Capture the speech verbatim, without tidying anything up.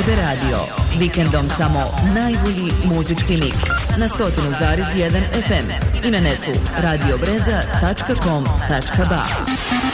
Breze radio. Vikendom samo najbolji muzički mix na sto zarez jedan ef em i na netu radio breza tačka com tačka ba.